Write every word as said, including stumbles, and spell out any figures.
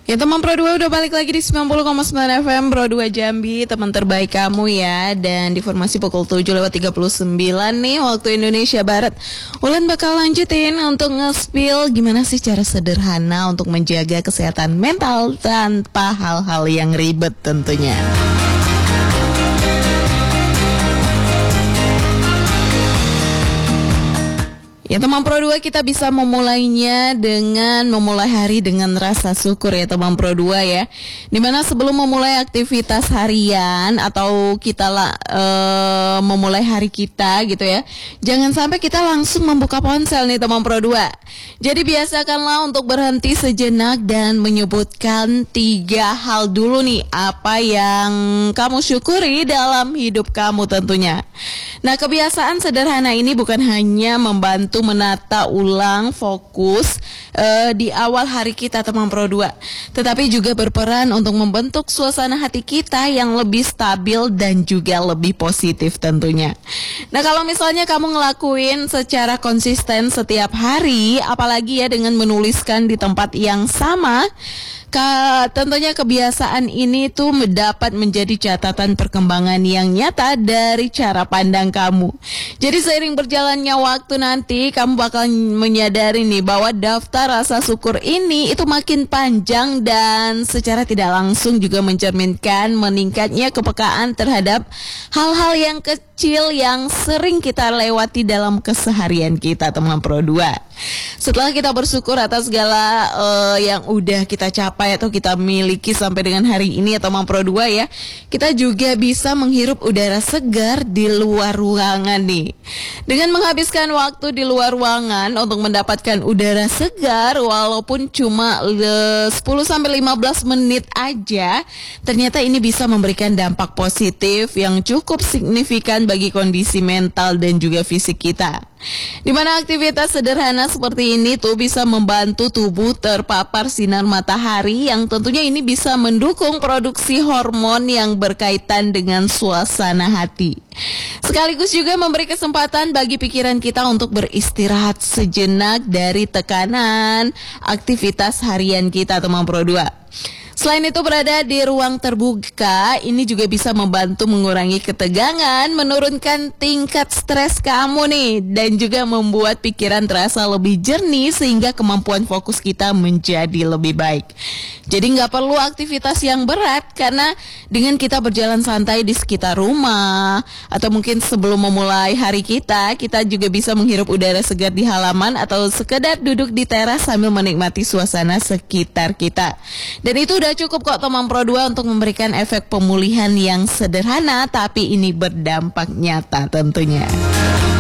Ya teman Pro dua udah balik lagi di sembilan puluh koma sembilan F M Pro dua Jambi, teman terbaik kamu ya. Dan di formasi pukul tujuh lewat tiga puluh sembilan nih waktu Indonesia Barat, Ulan bakal lanjutin untuk nge-spill gimana sih cara sederhana untuk menjaga kesehatan mental tanpa hal-hal yang ribet tentunya. Ya teman Pro dua, kita bisa memulainya dengan memulai hari dengan rasa syukur ya teman Pro dua ya. Dimana sebelum memulai aktivitas harian atau kita lah e, memulai hari kita gitu ya, jangan sampai kita langsung membuka ponsel nih teman Pro dua. Jadi biasakanlah untuk berhenti sejenak dan menyebutkan tiga hal dulu nih apa yang kamu syukuri dalam hidup kamu tentunya. Nah, kebiasaan sederhana ini bukan hanya membantu menata ulang fokus uh, di awal hari kita teman Pro dua, tetapi juga berperan untuk membentuk suasana hati kita yang lebih stabil dan juga lebih positif tentunya. Nah, kalau misalnya kamu ngelakuin secara konsisten setiap hari, apalagi ya dengan menuliskan di tempat yang sama, Ka, tentunya kebiasaan ini tuh dapat menjadi catatan perkembangan yang nyata dari cara pandang kamu. Jadi seiring berjalannya waktu nanti, kamu bakal menyadari nih bahwa daftar rasa syukur ini itu makin panjang dan secara tidak langsung juga mencerminkan meningkatnya kepekaan terhadap hal-hal yang kecil yang sering kita lewati dalam keseharian kita teman Pro dua. Setelah kita bersyukur atas segala uh, yang udah kita capai atau kita miliki sampai dengan hari ini ya teman Pro dua ya, kita juga bisa menghirup udara segar di luar ruangan nih. Dengan menghabiskan waktu di luar ruangan untuk mendapatkan udara segar walaupun cuma sepuluh sampai lima belas menit aja, ternyata ini bisa memberikan dampak positif yang cukup signifikan bagi kondisi mental dan juga fisik kita. Di mana aktivitas sederhana seperti ini tuh bisa membantu tubuh terpapar sinar matahari yang tentunya ini bisa mendukung produksi hormon yang berkaitan dengan suasana hati. Sekaligus juga memberi kesempatan bagi pikiran kita untuk beristirahat sejenak dari tekanan aktivitas harian kita teman Pro dua. Selain itu, berada di ruang terbuka ini juga bisa membantu mengurangi ketegangan, menurunkan tingkat stres kamu nih, dan juga membuat pikiran terasa lebih jernih sehingga kemampuan fokus kita menjadi lebih baik. Jadi nggak perlu aktivitas yang berat, karena dengan kita berjalan santai di sekitar rumah atau mungkin sebelum memulai hari kita, kita juga bisa menghirup udara segar di halaman atau sekedar duduk di teras sambil menikmati suasana sekitar kita. Dan itu udah cukup kok teman Pro dua untuk memberikan efek pemulihan yang sederhana tapi ini berdampak nyata tentunya.